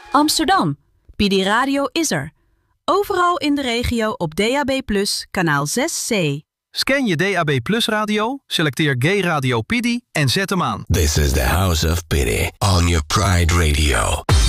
Amsterdam. PD Radio is er. Overal in de regio op DAB+, kanaal 6C. Scan je DAB Plus radio, selecteer Gay Radio PD en zet hem aan. This is the House of Pity on your Pride Radio.